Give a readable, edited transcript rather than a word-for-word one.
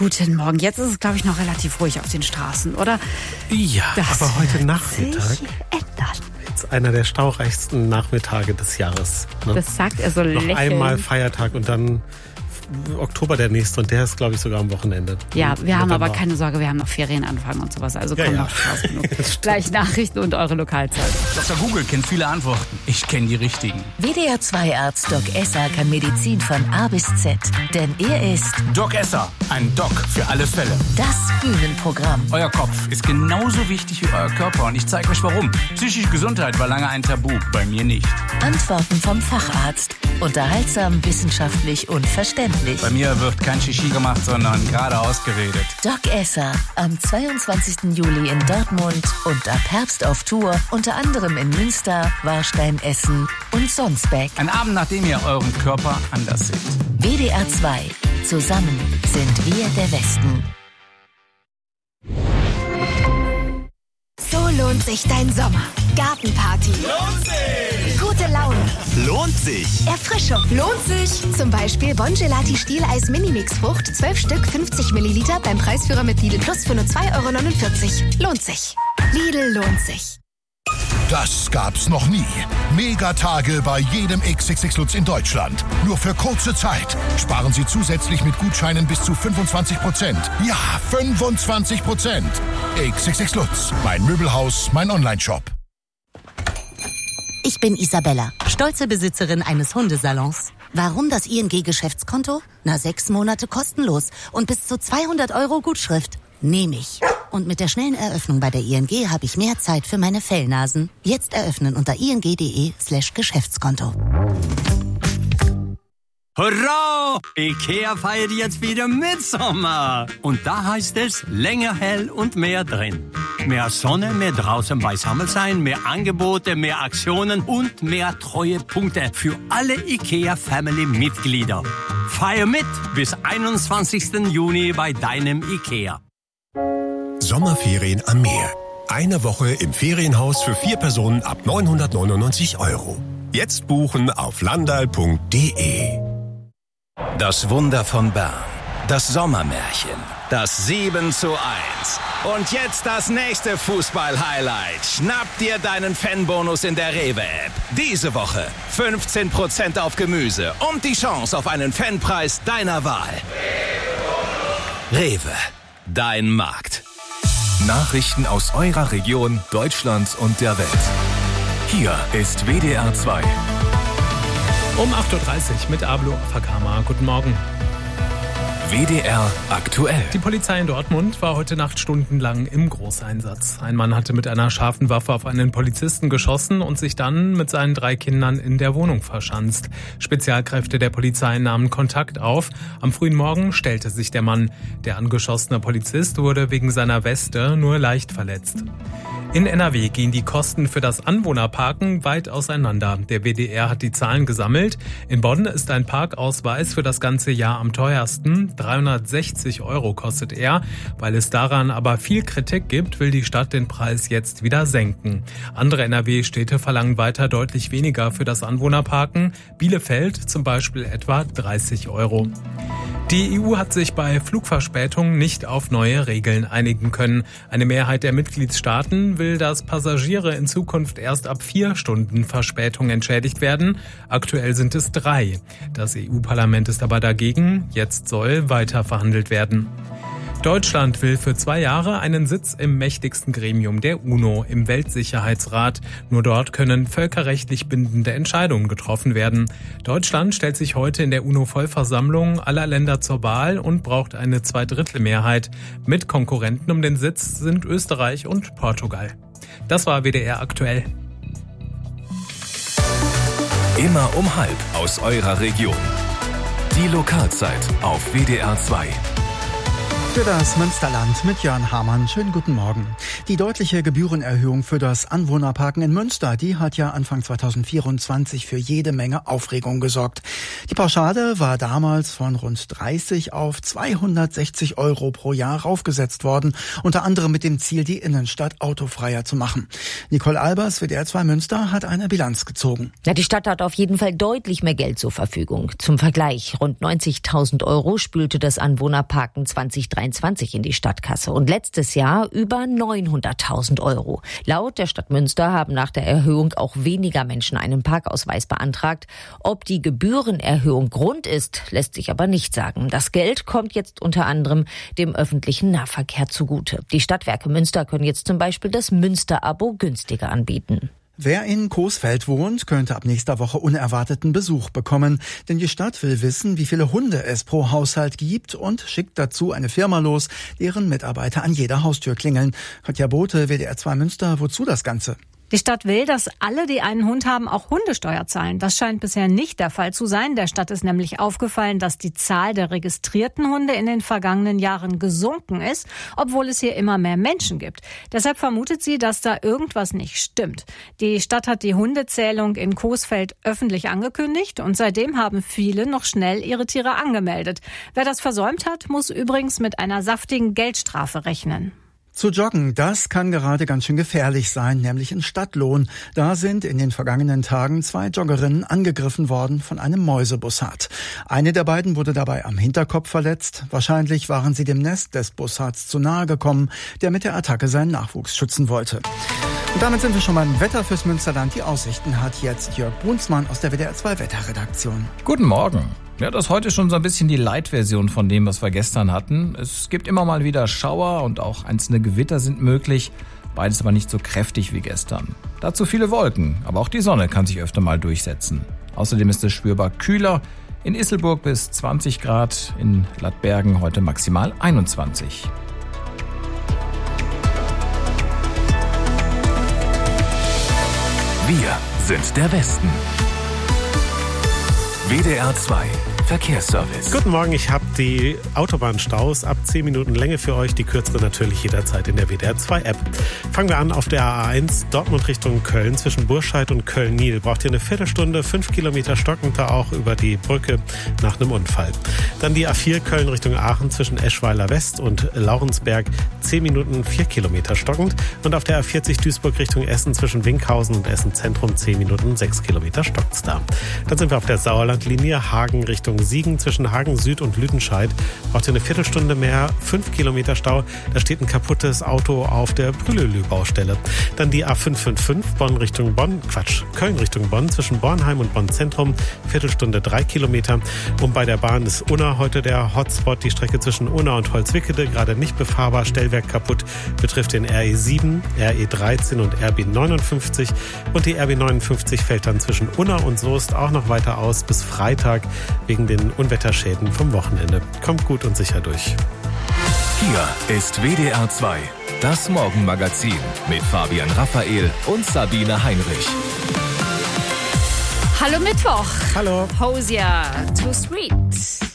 Guten Morgen. Jetzt ist es, glaube ich, noch relativ ruhig auf den Straßen, oder? Ja, das aber heute Nachmittag ändern. ist einer der staureichsten Nachmittage des Jahres. Ne? Das sagt er so noch lächelnd. Einmal Feiertag und dann Oktober der nächste und der ist, glaube ich, sogar am Wochenende. Ja, wir haben aber keine Sorge, wir haben noch Ferienanfang und sowas, also kommen noch Spaß genug. Gleich Nachrichten und eure Lokalzeit. Dr. Google kennt viele Antworten. Ich kenne die richtigen. WDR-2-Arzt Doc Esser kann Medizin von A bis Z, denn er ist Doc Esser, ein Doc für alle Fälle. das Bühnenprogramm. Euer Kopf ist genauso wichtig wie euer Körper und ich zeige euch warum. Psychische Gesundheit war lange ein Tabu, bei mir nicht. Antworten vom Facharzt. Unterhaltsam, wissenschaftlich und verständlich. Bei mir wird kein Shishi gemacht, sondern geradeaus geredet. Doc Esser am 22. Juli in Dortmund und ab Herbst auf Tour, unter anderem in Münster, Warstein, Essen und Sonsbeck. Ein Abend, nachdem ihr euren Körper anders seht. WDR 2. Zusammen sind wir der Westen. So lohnt sich dein Sommer. Gartenparty. Lohnt sich! Gute Laune. Lohnt sich! Erfrischung. Lohnt sich. Zum Beispiel Bongelati Stieleis Minimix Frucht, 12 Stück, 50 Milliliter beim Preisführer mit Lidl Plus für nur 2,49 €. Lohnt sich. Lidl lohnt sich. Das gab's noch nie. Megatage bei jedem XXX Lutz in Deutschland. Nur für kurze Zeit. Sparen Sie zusätzlich mit Gutscheinen bis zu 25%. Ja, 25%. XXX Lutz. Mein Möbelhaus, mein Onlineshop. Ich bin Isabella, stolze Besitzerin eines Hundesalons. Warum das ING-Geschäftskonto? 6 Monate kostenlos und bis zu 200 € Gutschrift. Nehme ich. Und mit der schnellen Eröffnung bei der ING habe ich mehr Zeit für meine Fellnasen. Jetzt eröffnen unter ing.de/Geschäftskonto. Hurra! Ikea feiert jetzt wieder Mitsommer. Und da heißt es länger hell und mehr drin. Mehr Sonne, mehr draußen beisammen sein, mehr Angebote, mehr Aktionen und mehr Treuepunkte für alle Ikea-Family-Mitglieder. Feier mit bis 21. Juni bei deinem Ikea. Sommerferien am Meer. Eine Woche im Ferienhaus für 4 Personen ab 999 €. Jetzt buchen auf landal.de. Das Wunder von Bern. Das Sommermärchen. Das 7:1. Und jetzt das nächste Fußball-Highlight. Schnapp dir deinen Fanbonus in der Rewe-App. Diese Woche 15% auf Gemüse und die Chance auf einen Fanpreis deiner Wahl. Rewe. Dein Markt. Nachrichten aus eurer Region, Deutschland und der Welt. Hier ist WDR 2. Um 8.30 Uhr mit Ablo Fakama. Guten Morgen. WDR aktuell. Die Polizei in Dortmund war heute Nacht stundenlang im Großeinsatz. Ein Mann hatte mit einer scharfen Waffe auf einen Polizisten geschossen und sich dann mit seinen 3 Kindern in der Wohnung verschanzt. Spezialkräfte der Polizei nahmen Kontakt auf. Am frühen Morgen stellte sich der Mann. Der angeschossene Polizist wurde wegen seiner Weste nur leicht verletzt. In NRW gehen die Kosten für das Anwohnerparken weit auseinander. Der WDR hat die Zahlen gesammelt. In Bonn ist ein Parkausweis für das ganze Jahr am teuersten. 360 € kostet er. Weil es daran aber viel Kritik gibt, will die Stadt den Preis jetzt wieder senken. Andere NRW-Städte verlangen weiter deutlich weniger für das Anwohnerparken. Bielefeld zum Beispiel etwa 30 €. Die EU hat sich bei Flugverspätungen nicht auf neue Regeln einigen können. Eine Mehrheit der Mitgliedstaaten will, dass Passagiere in Zukunft erst ab 4 Stunden Verspätung entschädigt werden. Aktuell sind es 3. Das EU-Parlament ist aber dagegen. Jetzt soll weiter verhandelt werden. Deutschland will für 2 Jahre einen Sitz im mächtigsten Gremium der UNO, im Weltsicherheitsrat. Nur dort können völkerrechtlich bindende Entscheidungen getroffen werden. Deutschland stellt sich heute in der UNO-Vollversammlung aller Länder zur Wahl und braucht eine 2/3 Mit Konkurrenten um den Sitz sind Österreich und Portugal. Das war WDR aktuell. Immer um 12:30 aus eurer Region. Die Lokalzeit auf WDR 2. Für das Münsterland mit Jörn Hamann. Schönen guten Morgen. Die deutliche Gebührenerhöhung für das Anwohnerparken in Münster, die hat ja Anfang 2024 für jede Menge Aufregung gesorgt. Die Pauschale war damals von rund 30 auf 260 € pro Jahr raufgesetzt worden, unter anderem mit dem Ziel, die Innenstadt autofreier zu machen. Nicole Albers, WDR 2 Münster, hat eine Bilanz gezogen. Ja, die Stadt hat auf jeden Fall deutlich mehr Geld zur Verfügung. Zum Vergleich, rund 90.000 € spülte das Anwohnerparken 2023 in die Stadtkasse und letztes Jahr über 900.000 €. Laut der Stadt Münster haben nach der Erhöhung auch weniger Menschen einen Parkausweis beantragt. Ob die Gebührenerhöhung Grund ist, lässt sich aber nicht sagen. Das Geld kommt jetzt unter anderem dem öffentlichen Nahverkehr zugute. Die Stadtwerke Münster können jetzt zum Beispiel das Münster-Abo günstiger anbieten. Wer in Coesfeld wohnt, könnte ab nächster Woche unerwarteten Besuch bekommen. Denn die Stadt will wissen, wie viele Hunde es pro Haushalt gibt und schickt dazu eine Firma los, deren Mitarbeiter an jeder Haustür klingeln. Katja Bote, WDR 2 Münster, wozu das Ganze? Die Stadt will, dass alle, die einen Hund haben, auch Hundesteuer zahlen. Das scheint bisher nicht der Fall zu sein. Der Stadt ist nämlich aufgefallen, dass die Zahl der registrierten Hunde in den vergangenen Jahren gesunken ist, obwohl es hier immer mehr Menschen gibt. Deshalb vermutet sie, dass da irgendwas nicht stimmt. Die Stadt hat die Hundezählung in Coesfeld öffentlich angekündigt und seitdem haben viele noch schnell ihre Tiere angemeldet. Wer das versäumt hat, muss übrigens mit einer saftigen Geldstrafe rechnen. Zu joggen, das kann gerade ganz schön gefährlich sein, nämlich in Stadtlohn. Da sind in den vergangenen Tagen 2 Joggerinnen angegriffen worden von einem Mäusebussard. Eine der beiden wurde dabei am Hinterkopf verletzt. Wahrscheinlich waren sie dem Nest des Bussards zu nahe gekommen, der mit der Attacke seinen Nachwuchs schützen wollte. Und damit sind wir schon beim Wetter fürs Münsterland. Die Aussichten hat jetzt Jörg Brunsmann aus der WDR 2 Wetterredaktion. Guten Morgen. Ja, das ist heute schon so ein bisschen die Light-Version von dem, was wir gestern hatten. Es gibt immer mal wieder Schauer und auch einzelne Gewitter sind möglich. Beides aber nicht so kräftig wie gestern. Dazu viele Wolken, aber auch die Sonne kann sich öfter mal durchsetzen. Außerdem ist es spürbar kühler. In Isselburg bis 20 Grad, in Lattbergen heute maximal 21. Wir sind der Westen. WDR 2 Verkehrsservice. Guten Morgen, ich habe die Autobahnstaus ab 10 Minuten Länge für euch, die kürzere natürlich jederzeit in der WDR 2 App. Fangen wir an auf der A1 Dortmund Richtung Köln zwischen Burscheid und Köln-Niel. Braucht ihr eine Viertelstunde, 5 Kilometer stockend da auch über die Brücke nach einem Unfall. Dann die A4 Köln Richtung Aachen zwischen Eschweiler West und Laurensberg 10 Minuten, 4 Kilometer stockend. Und auf der A40 Duisburg Richtung Essen zwischen Winkhausen und Essen Zentrum 10 Minuten, 6 Kilometer stockt's da. Dann sind wir auf der Sauerlandlinie Hagen Richtung Siegen zwischen Hagen Süd und Lüdenscheid. Braucht ihr eine Viertelstunde mehr, 5 Kilometer Stau. Da steht ein kaputtes Auto auf der Brühlelü-Baustelle. Dann die A555 Köln Richtung Bonn zwischen Bornheim und Bonn Zentrum. Viertelstunde 3 Kilometer. Und bei der Bahn ist Unna heute der Hotspot. Die Strecke zwischen Unna und Holzwickede gerade nicht befahrbar. Stellwerk kaputt. Betrifft den RE7, RE13 und RB59. Und die RB59 fällt dann zwischen Unna und Soest auch noch weiter aus bis Freitag wegen den Unwetterschäden vom Wochenende. Kommt gut und sicher durch. Hier ist WDR 2, das Morgenmagazin mit Fabian Raphael und Sabine Heinrich. Hallo Mittwoch. Hallo. Hosier, Too Sweet.